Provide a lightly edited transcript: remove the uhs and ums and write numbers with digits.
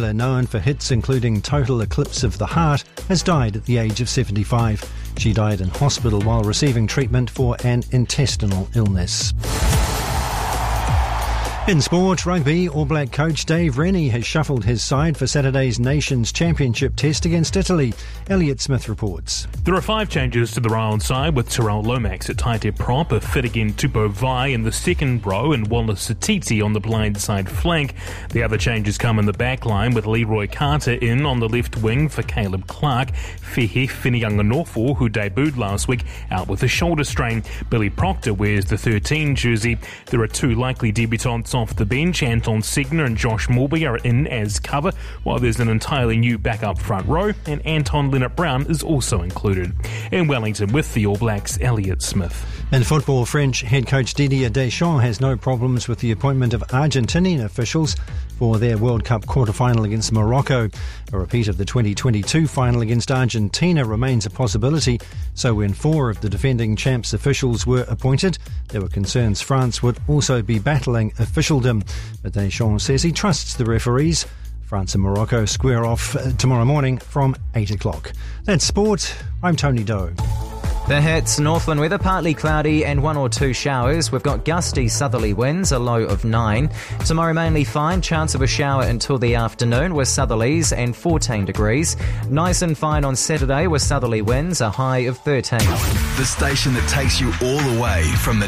Taylor, known for hits including Total Eclipse of the Heart, has died at the age of 75. She died in hospital while receiving treatment for an intestinal illness. In sport, rugby, All Black coach Dave Rennie has shuffled his side for Saturday's Nations Championship test against Italy. Elliot Smith reports. There are 5 changes to the Royal side, with Tyrell Lomax at tight head prop, Fidigan Tupovai in the second row and Wallace Satiti on the blind side flank. The other changes come in the back line, with Leroy Carter in on the left wing for Caleb Clark. Fehe Whinianganofo, who debuted last week, out with a shoulder strain. Billy Proctor wears the 13 jersey. There are 2 likely debutants off the bench. Anton Segner and Josh Morby are in as cover, while there's an entirely new backup front row, and Anton Leonard-Brown is also included. In Wellington with the All Blacks, Elliot Smith. In football, French head coach Didier Deschamps has no problems with the appointment of Argentinian officials for their World Cup quarter-final against Morocco. A repeat of the 2022 final against Argentina remains a possibility, so when 4 of the defending champs officials were appointed, there were concerns France would also be battling officialdom. But Deschamps says he trusts the referees. France and Morocco square off tomorrow morning from 8 o'clock. That's sport. I'm Tony Doe. The hits: Northland weather, partly cloudy and 1 or 2 showers. We've got gusty southerly winds, a low of 9. Tomorrow mainly fine, chance of a shower until the afternoon with southerlies and 14 degrees. Nice and fine on Saturday with southerly winds, a high of 13. The station that takes you all the way from the